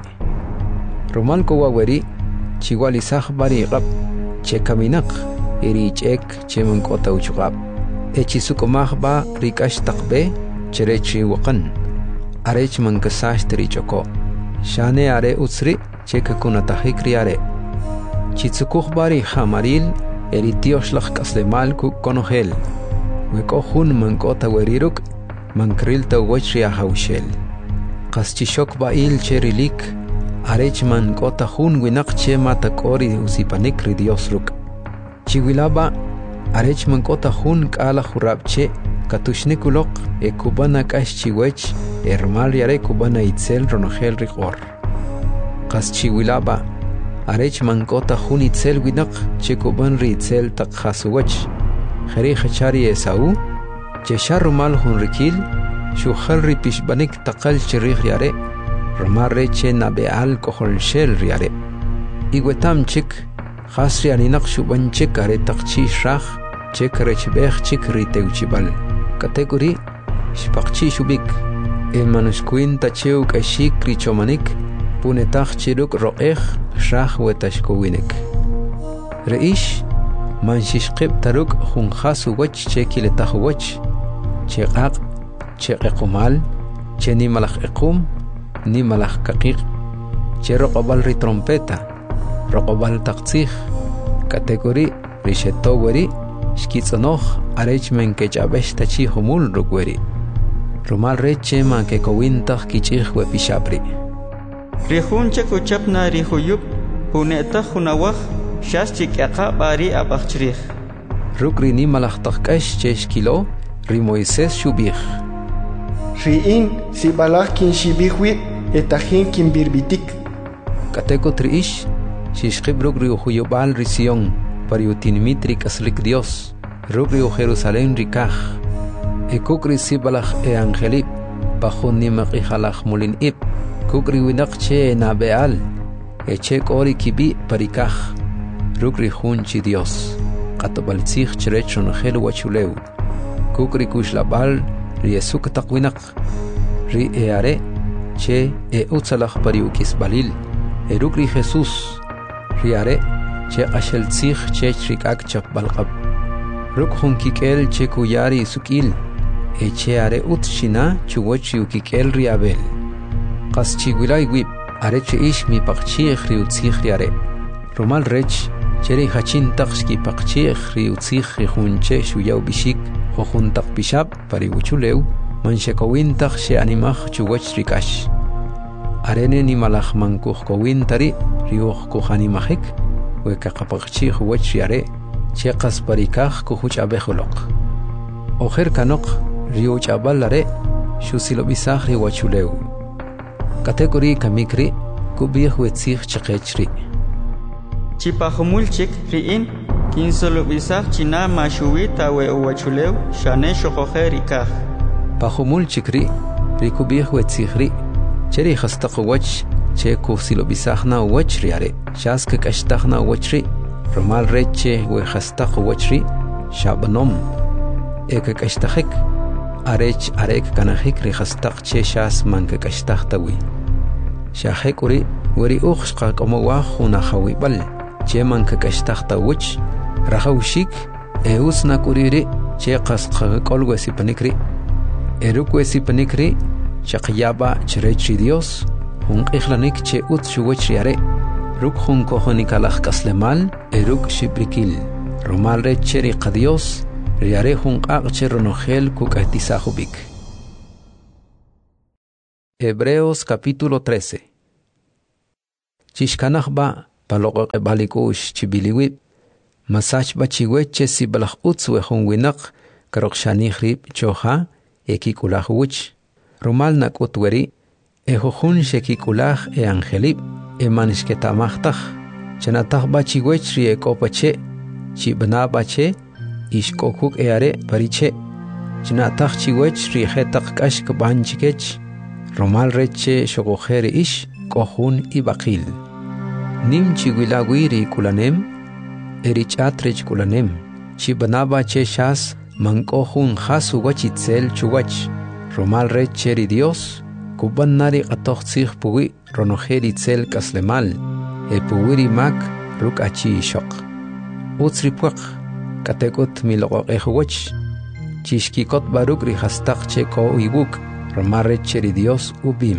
romal ko wari chiwali sah bari qab che kaminak iri chek che mankota uchqab echisuk ba rikash taqbe cherechi waqan arech mankasash trichoko shane are utsri chekakuna tahikri are chitsukukh bari hamaril eritiosh lak kaslemal ku konohel weko hun mankota weriruk mankril ta wachria haushel qaschishok bail cherilik arech mankota hun winak che mata kori usipanik ridiosruk chiwilaba arech mankota hun kala khurabche katushnikulok kubana kashchiwech ermal yare kubana itzel ronogel rigor qaschiwilaba arech mankota hun itzel winak che kuban ritzel takhasuwech khari khachari esau che sharmal hun rikil shukhal ripishbanik taqal chirigh yare ramare che nabeal kohol shel yare igwetam chik khasri aninak shuban chik are taqchi shrakh chekrech bekh chikri teuchibal kategori shpaqchi shubik manuskuin tacheu kashik richomanik punetach chiruk ro'eh shrakh wetashkowinek reish manshishqib taruk khunxasu wach chekiletah wach cheqaq cheqqumal cheni malakh iqum ni malakh kaqiq cheroqbal ri trompeta roqbal taqtsikh kategori rishetowari shkitzonoj arech menkech tachi humul rukweri rumal reche ma ke kowintach kichih we pishapri rihunche kuchapna rihuyup huneta hunawaj shashchik yaqa bari abachrih rukri ni malachtaj kash cheshkilo ri Moisés shubih riin si balach kin shibihwi etahin kin birbitik kateko triish shishqib rukri huyubal rision pariutin mitrik aslik Dios rukri Jerusalén rikaj kukri sibalach angelip bajun nimaq ijalach mulin ip kukri winak che nabeal che kori kibi parikaj rukri junchi Dios qatobaltzij cherechon gel wachuleu kukri kushlabal riesuk taqwinak ri are che utsalach pariukis balil rukri Jesús ri are che ashel tzij che rikak chapbalqab ruk hun kikel che kuyari sukil che are utshina chuwach yukikel riabel qaschiwilay wib are che ish mi paqchi khriutzij riare romal rech cheri hachin taqski paqchi khriutzij khunche shuyaw bishik khojuntaq pishab pariuchuleu manshekowin taq she animaj chuwach rikash arene ni malaj mankuj kowintari riuj kuhanimajik wekaqapaqchi khuwach riare che qasparikaj kuhuch abejoloq ojer kanok riuch abalare shusilobisaj riwachuleu kategori kamikri kubih wetzij cheqechri chipajumulchik riin kinsolobisaj china mashuwita we uwachuleu shane shoqojer ikaj pajumulchik ri kubih wetzijri cheri khastaq wach che kusilobisajna wach riare shask kashtajna wachri romal reche we khastaq wachri shabnom ekakashtajik arech arek kanajik ri khastaq che shas mankakashtajtawi shahekuri wari ukhshqa komowa khuna khawibal che mankakashtajtawich rahawshik usna kuriri che qasqa kolwesi panikri erukwesi panikri chaqyaba cherechi Dios hun ikhlanik che utshuwach riare ruk hun kohonikalaj kaslemal eruk shibrikil romal recheri qadios riare hun qaqche ronogel kukahtisajubik Hebreos capítulo 13. Chishkanachba paloqo balikush chibiliwib. Masachba chiweche si balach utzwe hunwinak karokshanihrib choha ekikulach wuch. Romal nakutweri ehojun shekikulach angelib emanishketamachtaj. Chanatachba chiwechri ekopache chibnabache ishkokuk eare pariche. Chinatach chiwechri hetak kashk banchikech. Romal reche shogojeri ish kohun ibakil. Nim chigwilawiri kulanem erichatrech kulanem. Chibnaba che shas mankohun hasu wachitzel chuwach. Romal recheri Dios kubanari atochzich puwi ronojeri tzel kaslemal. E puwiri mak ruk achi shok. Utsripuak katekot miloqoq ehwach. Chishkikot baruk rihastak che ko ibuk. Romal recheri Dios ubim.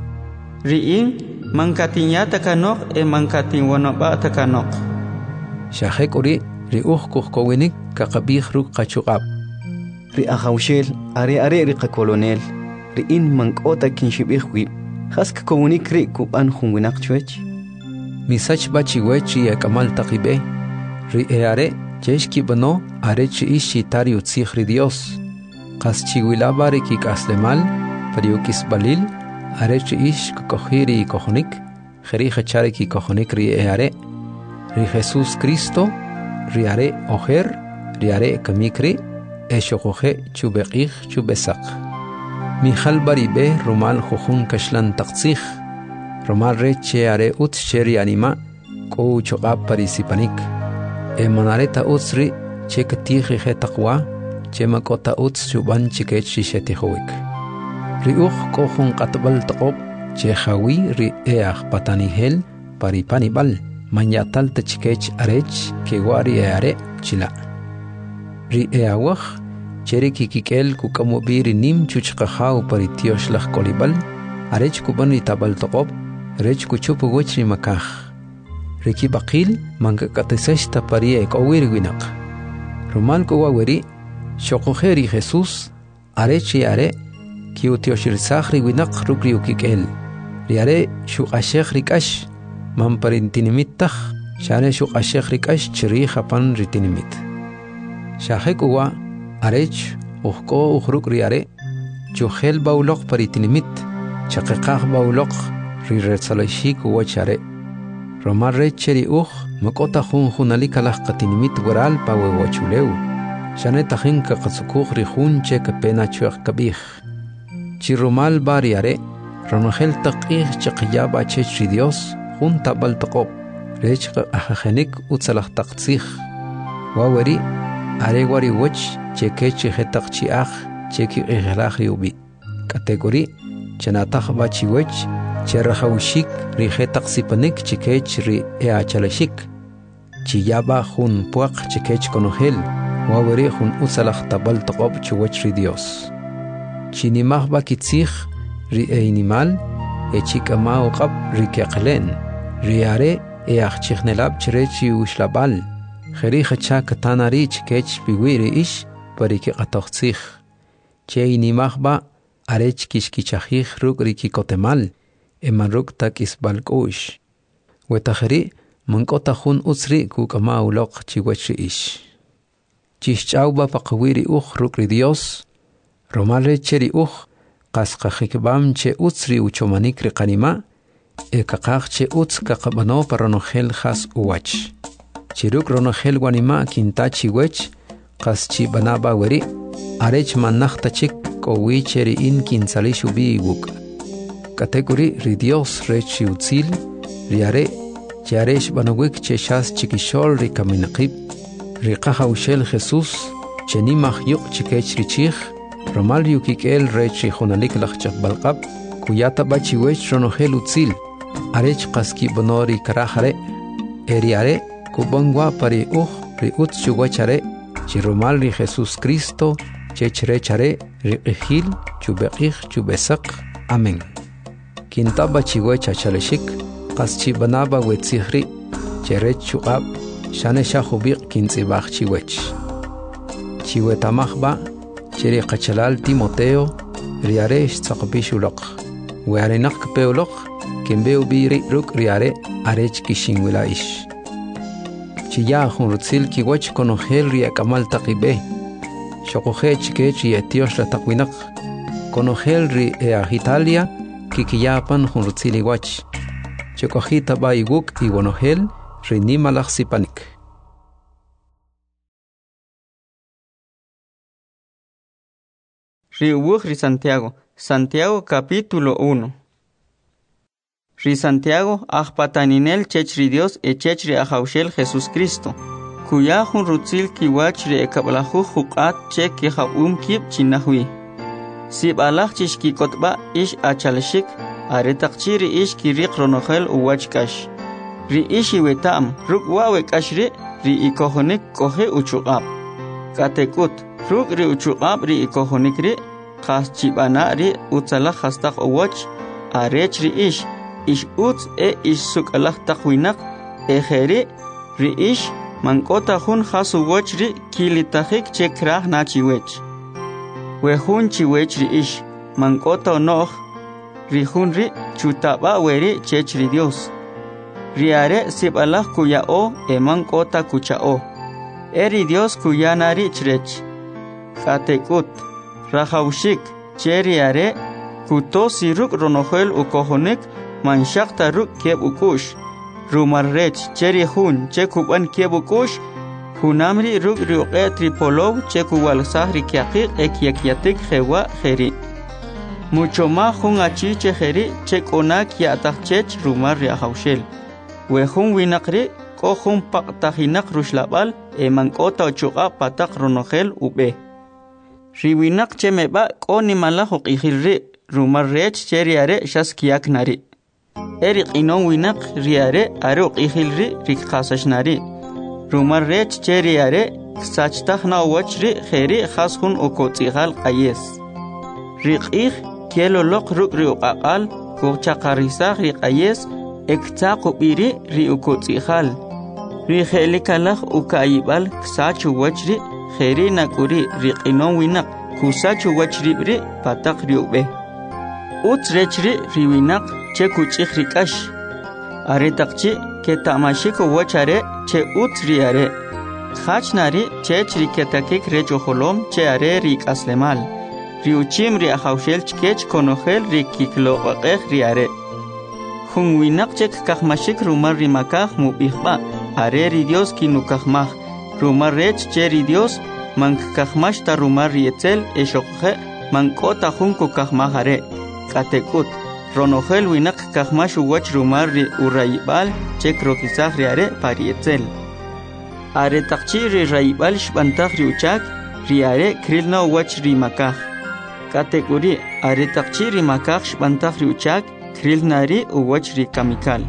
Riin mankatinyata kanok mankatin wanaba takanok. Shahek uri riuh kuhkowinik kakabih ruk kachuqab. Ri ahawshel are ri qakolonel riin mankota kinshibih wib. Hask kowinik ri kuban hunwinak chwech. Misach bachiwechi yakamal taqibe. Ri eare cheshki bano are chi ishi tari utzich ri Dios. Qas chiwilabari ki kaslemal pariukis balil are chi ish kohiri kohonik. Jeri hachare ki kohonik ri eare. Ri Jesus Cristo ri are oher ri are kamikri eshokoje chubeqih chubesak. Mijal baribe romal jujun kashlan taqtzich. Romal reche are utz cheri anima ko chogab parisipanik. Emanareta utzri chekatiji hetaqwa chemakota utz chuban chikech shishetihowik. Riuch kohun qatbal taqob chejawi ri each patanihel paripanibal manyatal tachikech arech kewari are chila. Ri eawach cheri kikikel kukamubiri nim chuchqahaw paritioshlah kolibal arech kuban itabal taqob rech kuchupu wachri makaj. Riki bakil mankakatisesta parie kowir winak. Romal kowaweri shokojeri Jesus arechi are kiutioshirsakhri winak rukri ukikel. Riare shuqashekh rikash mamparintinimittah shane shuqashekh rikash chiri japan ritinimit. Shahekuwa arech uhko uhruk riare chuhel baulok paritinimit chaqeqah baulok riretsalashik wachare. Romal recheri makota hunalikalah qatinimit waral pawewachuleu. Shane tahin kaqatsukuk rihun che kapena chuaq kabih. Chirumal bariare ronogel taqih chaqiyaba chechri Dios junta baltaqob. Rech ahajenik utsalah taqtzih. Waweri arewari wach chekechi hetaq chiach cheki ihlach yubi. Kategori chanatah bachiwech cherahawshik ri hetaq sipanik chikech ri eachalashik. Chiyaba hun puaq chikech konogel. Waweri hun utsalah tabal taqob chuwach ri Dios. Chinimah bakitzich ri einimal echikama uqab ri keqlen. Riare eachichnelab chrechi ushlabal. Jeri hacha katanari chikech biwiri ish pariki qatoqtzich. Cheinimah ba arech kishkichajich ruk riki kotemal. Emanruk tak isbalkush. Wetajeri mankota hun utsri kukama ulok chiwachri ish. Chishchauba paqawiri ruk ri Dios. Romale cheri qasqajikbam che utsri uchomanik ri qanima. Ekaqaq che utz kaqabano paronogel has uwach. Chiruk ronogel wanima kinta chiwech qas chi banaba weri. Arech manachta chik kowi cheri in kinsalishu biwuk. Kategori ri Dios rechi utzil riare charesh banawik che shas chikishol ri kaminaqib riqaha ushel Jesus chenimah yuk chikech richich romal yukikel rechi honalik lachchak balqab kuyata bachiwech ronogel utzil arech qaski bonori karahare eriare kubangwa pari ri utchuwachare chiromal ri Jesus Cristo chechrechare ri ejil chubeqih chubesak amen. Kintaba chiwech achaleshik qaschi banaba wetzihri cherech chuqab shane shahubiq kintzibach chiwech. Chiwetamahba cheri qachalal Timoteo riaresh tzaqbishulok. wearenak peolok kembeu biri ruk riare arech kishingwila ish chiya hunrutzil kiwach konohel ria kamal taqibe shokohe chike chietios la taqwinak konohel ri Italia kikiyapan hunrutzil iwach chokohita ba iguk iwonohel rinimalak sipanik. Ri Santiago capítulo 1. Ri Santiago ajpataninel chechri Dios chechri ajaushel Jesús Cristo. Kuya hunrutzil kiwach ri ekablahu huqat che kihaum kib chinahui. Sib alach chishkikotba ish achalshik aretaqchiri ish kiriq ronohel uwachkash. Ri ishi wetam rukwawe kashri ri ikohonik kohe uchuqab. Katekut ruk ri uchuqab ri ikohonik ri khas chibana ri utsala khastaq uwach arech ri ish uts ish sukalaq taqwinak kheri ri ish mankota hun khas uwach ri kilitahik chekrah nachiwech. We hun chiwech ri ish mankota onoh ri hun ri chutaba weri chech ri Dios. Riare sibalak kuyao mankota kuchao. Eri Dios kuyanari chrech. Katekut Rahaushik cheriare kuto siruk ronohel ukohonik manshakta ruk keb ukush. Rumarrech cheri hun chekuban keb ukush. Hunamri ruk riuqe tripolov chekuwalsahri kiaqiq ekyakiatik jewa jeri. Mucho más hun achi chejeri chekonak yatachech rumar riahaushel. Wehun winakri kohun paktahinak rushlabal mankota ochuqa patak ronohel ube. Riwinak chemeba koni malahok ihirri rumar rech cheriare shaskiak nari. Erik inon winak riare aruk ihilri rikhasashnari. Rumar rech cheriare ksachtakhna wachri kheri khashun okotigal qayes. Rikih kielolok ruk riuqaqal kuchaqarisaq riqayes ektaqubiri riukotigal. Rikhelikalakh ukaibal ksachu wachri kheri nakuri riqinon winak kusachu wachribri patak riube. Utrechri riwinak che kuchik rikash. Aretaqchi ke tamashiko wachare che utriare. Khachnari che chiriketakik rechoholom che are rikaslemal. Riuchim ri ahaushel chkech konohel rikiklo qaqeh riare. Hun winak chek kahmashik rumar rimakah mubihba. Are ri Dios kinukahmah. Rumar rech cheri Dios mank kahmash ta rumar rietzel eshokhe mankota junko kahmahare. Katekut ronohel winak kahmash uwach rumar ri uraibal chek rokisah riare parietzel. Are takchi ri raibal shbantah riuchak riare krilna uwach rimakah. Katekuri are takchi rimakah shbantah riuchak krilnari uwach rikamikal.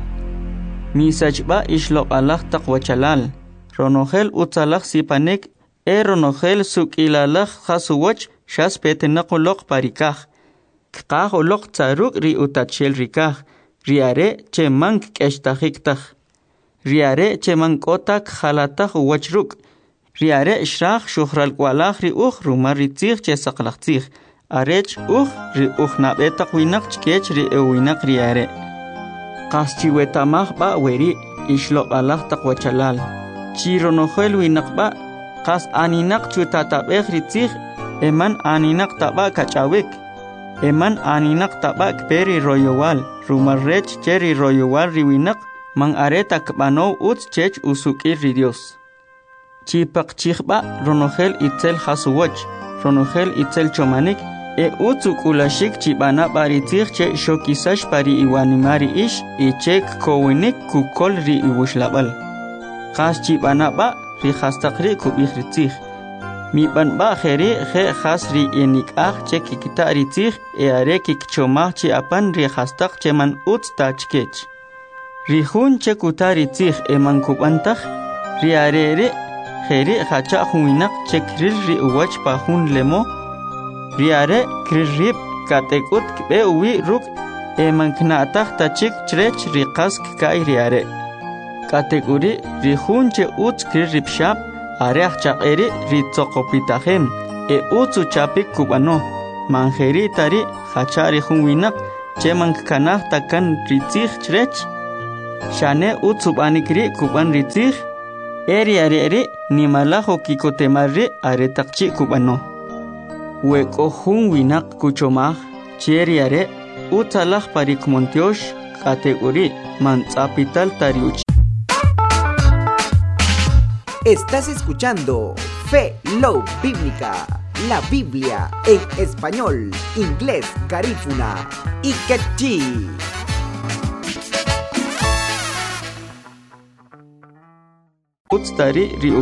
Misachba ishlok Allah takwachalal. Ronohel utsalak sipanek ronohel sukilalak khasuwach shas petenaqolok parikah. Kqah olok tsaruk ri utachel rikah. Riare che mank keshtahiktah. Riare che mankotak khalatak wachruk. Riare shrach shuhral kwalak ri rumar ritzich che saklaktzich. Arech ri nabetak winak chkech ri winak riare. Qaschiwetamah ba weri ishlok Allah takwachalal. Chironohel winakba kas aninak chutatabeh ritzich eman aninak taba kachawik eman aninak taba peri royowal rumarrech cheri royowal riwinak mang areta kbano uts chech usukir ridios. Chipak chichba ronohel itzel hasuwach ronohel itzel chomanik utsukulashik chibana baritzich che shokisash pari iwanimari ish ichek kowinik kukol ri iwushlabal. Khas chibana ba ri khastaqri kubihritzich. Mi ban ba kheri khe khas ri enikah che kikita ritzich are kikchomah chi apan ri khastaq cheman uts tachkech. Ri hun che kutaritzich eman kubantah ri arere kheri khacha huinak che kril ri uwach pa hun lemo. Ri are kririb katekut kbe uwi ruk eman knatah tachik chrech ri qask kai ri are. Kategori rihunche uts kiripshap areach chaqeri ritsokopitahem utsu chapik kubano manjeri tari hachari hunwinak cheman kanah takan ritzig chrech shane utsubanikri kuban ritzig eri ni malajo kikotemari are takchi kubano weko hun winak kuchomag cheri utsalah parikmontiosh kategori mantzapital tariuch. Estás escuchando Fe Love Bíblica, la Biblia en español, inglés, garífuna y quechí. Utstari